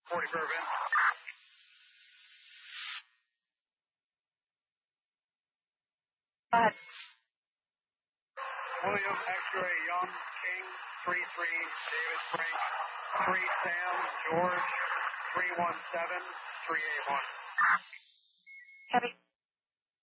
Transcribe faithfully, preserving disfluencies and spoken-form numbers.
forty curve in. Go ahead. William X-ray Young King three three David Frank three Sam George three one seven three eight one. Copy.